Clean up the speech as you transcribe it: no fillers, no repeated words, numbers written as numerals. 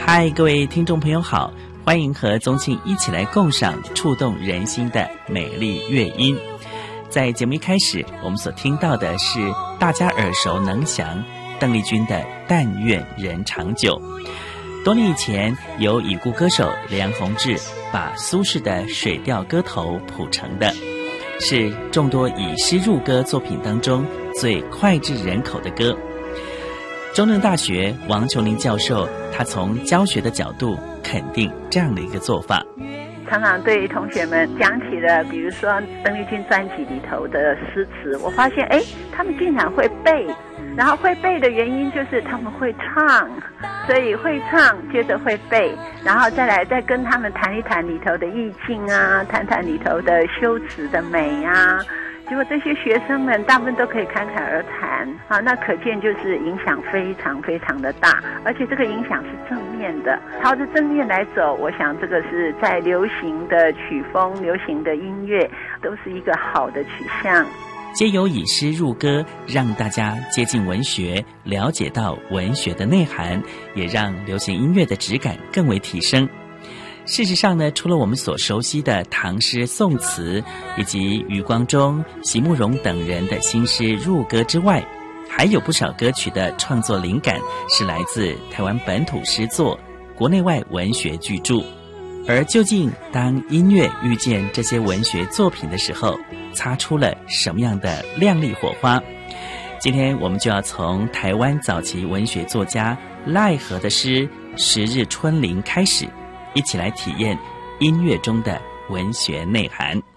嗨，各位听众朋友好，欢迎和宗庆一起来共赏触动人心的美丽乐音。在节目一开始，我们所听到的是大家耳熟能详邓丽君的《但愿人长久》。多年以前，由已故歌手梁鸿志把苏轼的《水调歌头》谱成的，是众多以诗入歌作品当中最脍炙人口的歌。中正大学王琼林教授，他从教学的角度肯定这样的一个做法。 常常对同学们讲起了比如说邓丽君专辑里头的诗词，我发现他们竟然会背，然后会背的原因就是他们会唱，所以会唱接着会背，然后再来再跟他们谈一谈里头的意境啊，谈谈里头的修辞的美啊，结果这些学生们大部分都可以侃侃而谈啊，那可见就是影响非常非常的大，而且这个影响是正面的，朝着正面来走，我想这个是在流行的曲风、流行的音乐都是一个好的取向。 藉由以诗入歌，让大家接近文学，了解到文学的内涵，也让流行音乐的质感更为提升。事实上呢，除了我们所熟悉的唐诗宋词，以及余光中、席慕容等人的新诗入歌之外，还有不少歌曲的创作灵感是来自台湾本土诗作、国内外文学巨著。而究竟当音乐遇见这些文学作品的时候，擦出了什么样的亮丽火花？今天我们就要从台湾早期文学作家赖和的诗《十日春林》开始，一起来体验音乐中的文学内涵。